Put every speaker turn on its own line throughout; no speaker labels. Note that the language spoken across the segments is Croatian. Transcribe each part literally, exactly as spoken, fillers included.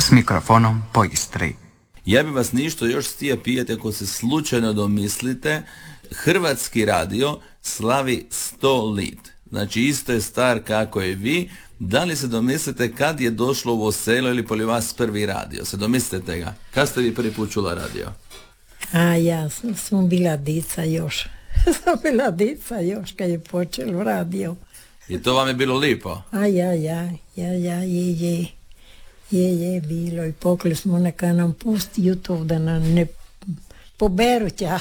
s mikrofonom po Istri.
Ja bi vas ništo još stije pijati ako se slučajno domislite, Hrvatski radio slavi sto lit. Znači isto je star kako je vi. Da li se domislite kad je došlo u ovo selo ili poli vas prvi radio? Se domislite ga? Kad ste vi prvi put čula radio?
A ja sam, sam bila dica još. sam bila dica još kad je počelo radio.
I to vam je bilo lipo?
A ja, ja, ja, ja, je, je. Je, je, bilo i pokli smo neka nam pusti YouTube da nam ne poberu tja.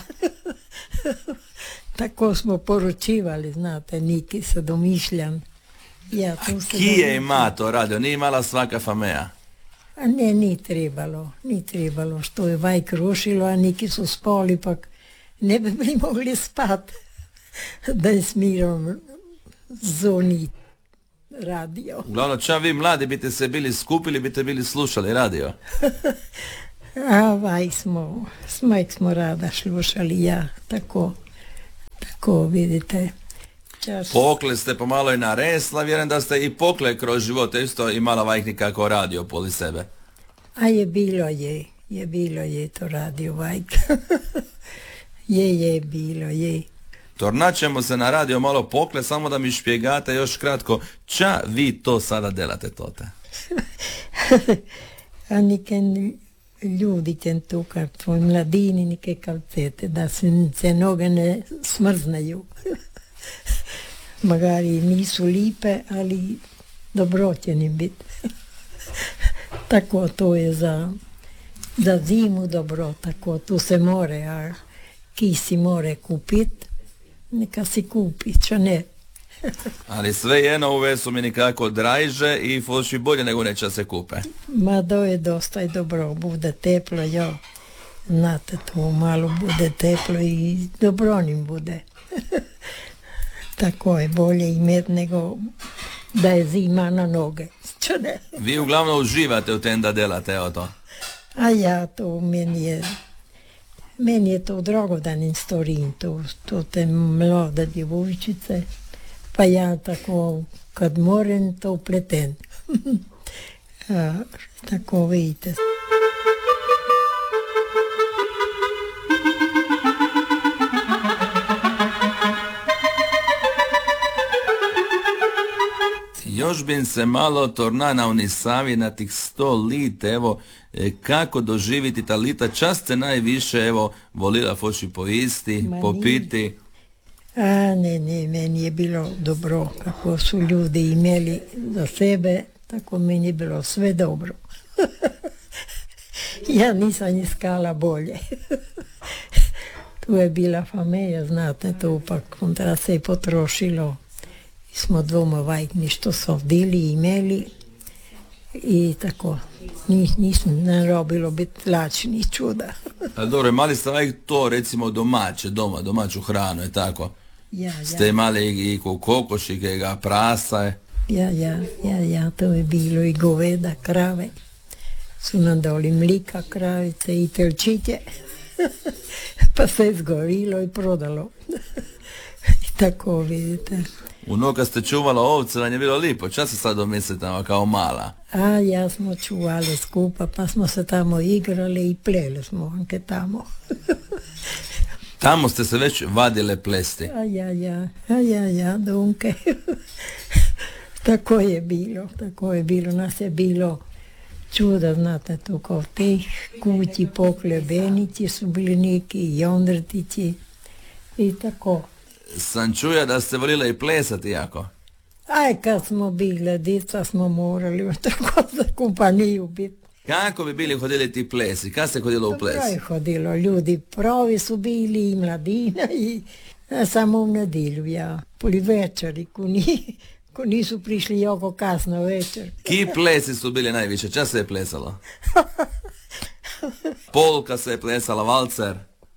Tako smo poručivali, znate, Niki se domišljam. Ja, tu se
Kije ima to radio? Nije imala svaka fameja?
A ne, ni trebalo, ni trebalo, što je vajk rušilo, a Niki su spali, pak ne bi bili mogli spat, da je smirom zoni radio.
Uglavnom, ča vi mladi biste se bili skupili, biste bili slušali radio?
A vaj smo, smajk smo rada slušali, ja, tako, tako vidite. Čas...
Pokle ste pomalo i naresla, vjerujem da ste i pokle kroz život isto imala vajk nikako radio poli sebe.
A je bilo je, je bilo je to radio vajk. je, je, bilo je.
Tornaćemo se na radio malo pokle, samo da mi špjegate još kratko, ča vi to sada delate tote?
A niken ljudi ten tu kad tvoj mladini nike kalcete, da se, se noge ne smrznaju. Magari nisu lipe, ali dobro će ni biti. Tako to je za, za zimu dobro, tako tu se more, a kisi more kupit, neka si kupi, čo ne.
Ali sve jedno uve su mi nikako drajže i foši bolje nego neća se kupe.
Ma do je dosta i dobro, bude teplo, jo. Znate, to malo bude teplo i dobro nim bude. Tako je bolje imet nego da je zima na noge. Čo ne?
Vi uglavnom uživate u tem da delate o to.
A ja to, meni je, meni je to drogodanim storim, to, to te mlade djevojčice, pa ja tako kad moram to upleten. A, tako vidite.
Još bi se malo torna na Unisavi na tih sto lit, evo, e, kako doživiti ta lita, čas ste najviše, evo, volila foši poisti, Ma popiti.
Nije. A ne, ne, meni je bilo dobro, kako su ljudi imeli za sebe, tako meni je bilo sve dobro. Ja nisam iskala bolje. Tu je bila fameja, znate, to pa kontra se je potrošilo. Smo dvoma vajkni što su bili imeli i tako nis, nisam narobilo biti lačni čuda.
A dobro, imali ste vajk to recimo domaće, doma, domaću hranu, je tako?
Ja, ja.
Ste imali i kokošike, ga prasa?
Ja, ja, ja, ja, to je bilo i goveda, krave. Su nam dali mlika, kravice i telčiće. Pa se zgorilo i prodalo. I tako vidite.
U noga ste čuvala ovce, vam je bilo lipo. Čas se sad domislite kao mala?
A ja smo čuvali skupa, pa smo se tamo igrali i pleli smo anke tamo.
Tamo ste se već vadile plesti?
A ja, ja, a ja, ja, dunke. Tako je bilo, tako je bilo. Nas je bilo čuda, znate, to kao teh kući poklebenići su bili neki i ondrtići i tako.
Sam čuja da ste volile i plesati jako.
Aj, kad smo bile, djeca smo morali tako za kompaniju biti.
Kako bi bili hodili ti plesi? Kad ste hodilo u ples?
Kako je hodilo, ljudi pravi su bili i mladina i a samo u nedjelju, ja, poli večeri, ko, ni, ko nisu prišli jako kasno večer.
Ki plesi su bili najviše? Čas se je plesalo? Polka se je plesala, valcer.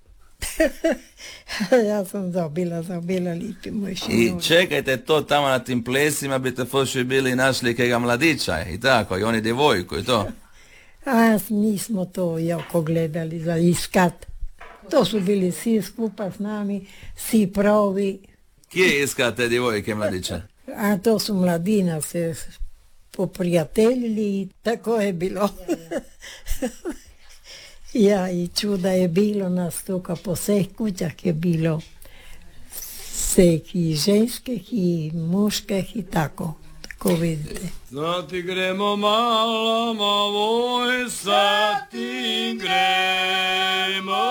Ja sam zabila, zabila lipi moj šinor.
I čekajte to tamo na tim plesima biste foši bili našli kega mladića i tako, i oni djevojku i to.
A nismo to jako gledali za iskat. To su bili svi skupa s nami, svi pravi.
Kje iskate djevojke mladića?
A to su mladina se poprijateljili i tako je bilo. Ja, i čuda je bilo nas tuka po vseh kućah je bilo vseh i ženskih i muških i tako. Tako vidite.
Sad ti gremo mala, mavoj, sad ti gremo